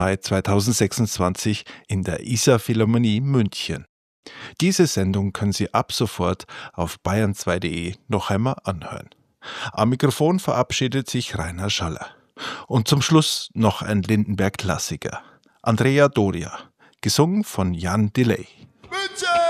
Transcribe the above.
Mai 2026 in der Isar München. Diese Sendung können Sie ab sofort auf bayern2.de noch einmal anhören. Am Mikrofon verabschiedet sich Rainer Schaller. Und zum Schluss noch ein Lindenberg-Klassiker. Andrea Doria, gesungen von Jan Delay. München!